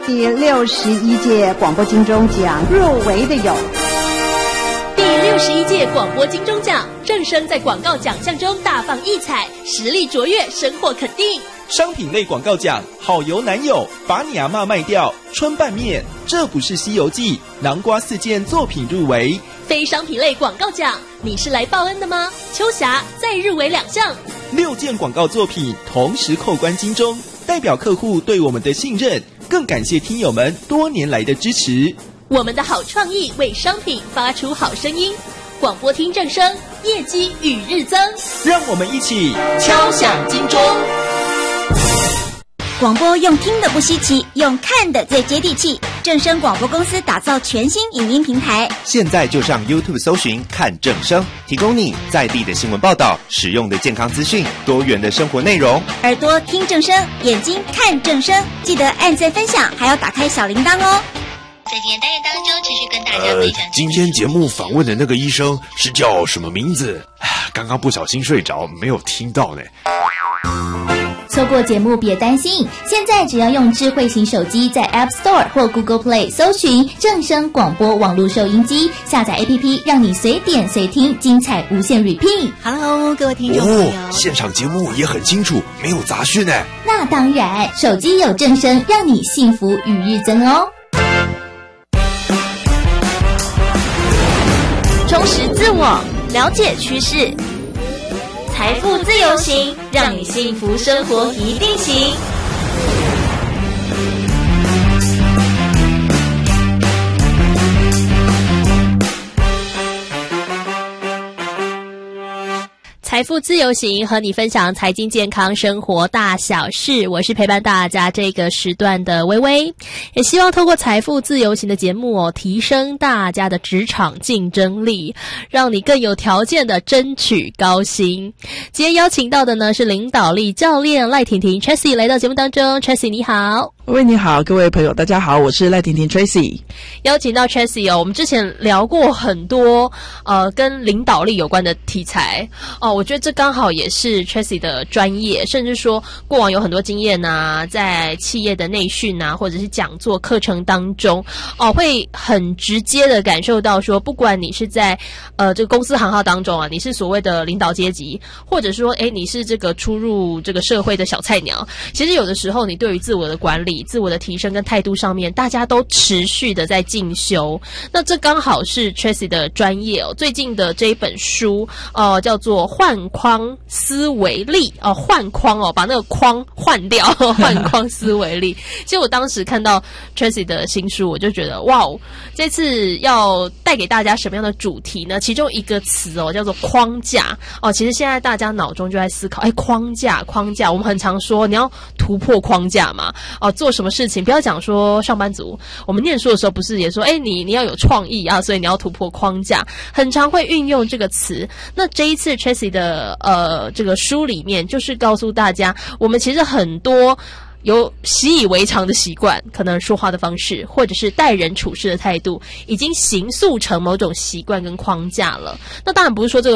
第61届广播金钟奖入围的有第61届广播金钟奖，正声在广告奖项中大放异彩，实力卓越，深获肯定。 商品类广告奖，好油男友，把你阿嬷卖掉，春拌面，这不是西游记，南瓜4件作品入围。 非商品类广告奖，你是来报恩的吗？秋霞再入围2项 ，6件广告作品同时扣关金钟，代表客户对我们的信任，更感谢听友们多年来的支持。 我们的好创意为商品发出好声音，广播听正声，业绩与日增。 让我们一起敲响金钟。 广播用听的不稀奇，用看的最接地气。正声广播公司打造全新影音平台， 现在就上 YouTube 搜寻看正声，提供你在地的新闻报道、实用的健康资讯、多元的生活内容。 耳朵听正声，眼睛看正声，记得按赞分享，还要打开小铃铛哦。 在今天单元当中，持续跟大家分享。 今天节目访问的那个医生是叫什么名字？刚刚不小心睡着，没有听到呢。 错过节目别担心，现在只要用智慧型手机在 App Store 或 Google Play 搜寻正声广播网络收音机，下载 APP， 让你随点随听，精彩无限 repeat。 Hello， 各位听众朋友， 现场节目也很清楚，没有杂讯呢。 那当然，手机有正声，让你幸福与日增哦。 充实自我，了解趋势，财富自由行，让你幸福生活一定行。财富自由行，和你分享财经健康生活大小事。我是陪伴大家这个时段的微微，也希望透过财富自由行的节目提升大家的职场竞争力，让你更有条件的争取高薪。今天邀请到的呢是领导力教练赖婷婷 Tracy 来到节目当中。 Tracy 你好。 喂，你好，各位朋友大家好，我是赖婷婷 Tracy。 邀请到 Tracy 我们之前聊过很多跟领导力有关的题材我觉得这刚好也是 Tracy 的专业，甚至说过往有很多经验啊，在企业的内训啊，或者是讲座课程当中会很直接的感受到说，不管你是在这个公司行号当中啊，你是所谓的领导阶级，或者说你是这个初入这个社会的小菜鸟，其实有的时候你对于自我的管理、自我的提升跟态度上面，大家都持续的在进修。那这刚好是 Tracy 的专业最近的这一本书叫做换框思维力换框把那个框换掉换框思维力。其实我当时看到 Tracy 的新书，我就觉得哇这次要带给大家什么样的主题呢？其中一个词叫做框架其实现在大家脑中就在思考框架，我们很常说你要突破框架嘛做什么事情不要讲说上班族，我们念书的时候不是也说你要有创意所以你要突破框架，很常会运用这个词。那这一次 Tracy 的这个书里面就是告诉大家，我们其实很多有习以为常的习惯，可能说话的方式或者是待人处事的态度，已经形塑成某种习惯跟框架了。那当然不是说这个